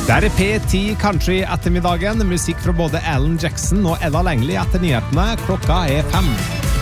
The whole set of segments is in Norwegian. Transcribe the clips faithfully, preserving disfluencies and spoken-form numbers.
Der er P ti Country ettermiddagen, musikk fra både Alan Jackson og Ella Langley etter nyhetene. Klokka er fem.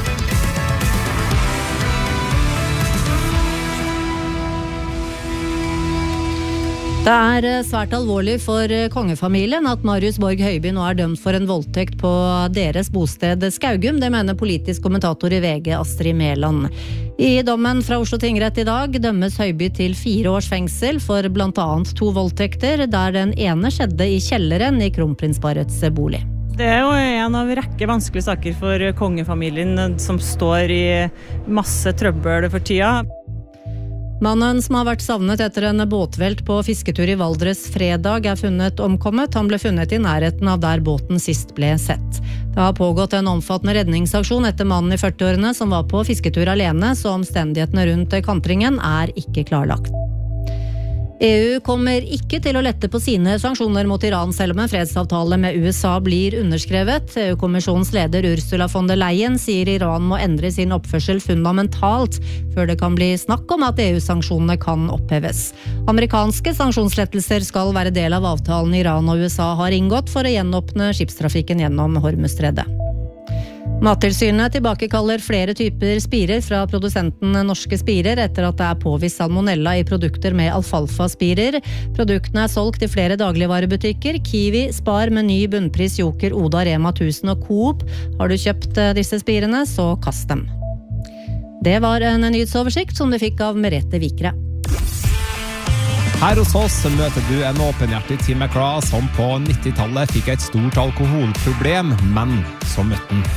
Det er svært alvorlig for kongefamilien at Marius Borg Høiby nå er dømt for en voldtekt på deres bosted Skaugum. Det mener politisk kommentator i V G Astrid Mæland. I dommen fra Oslo tingrett i dag dømmes Høiby til fire års fengsel for blant annet to voldtekter, der den ene skjedde i kjelleren i kronprinsparets bolig. Det er jo en av rekke vanskelige saker for kongefamilien som står i masse trøbbel for tida. Mannen som har vært savnet etter en båtvelt på fisketur i Valdres fredag er funnet omkommet. Han ble funnet i nærheten av der båten sist ble sett. Det har pågått en omfattende redningsaksjon etter mannen i førtiårene som var på fisketur alene, så omstendighetene rundt kantringen er ikke klarlagt. E U kommer ikke til å lette på sine sanksjoner mot Iran selv om en fredsavtale med U S A blir underskrevet. E U-kommisjonens leder Ursula von der Leyen sier Iran må endre sin oppførsel fundamentalt før det kan bli snakk om at E U-sanksjonene kan oppheves. Amerikanske sanksjonslettelser skal være del av avtalen Iran og U S A har inngått for å gjenåpne skipstrafikken gjennom Hormuzstredet. Mattilsynet tilbakekaller flere typer spirer fra produsenten Norske Spirer etter at det er påvist salmonella i produkter med alfalfa-spirer. Produktene er solgt i flere dagligvarebutikker. Kiwi, Spar, Meny, Bunnpris, Joker, Oda, Rema tusen og Coop. Har du kjøpt disse spirene, så kast dem. Det var en nyhetsoversikt som du fikk av Merete Vikre. Her hos oss møter du en åpenhjertig Tim McGraw som på nittitallet fikk et stort alkoholproblem, men så møtte han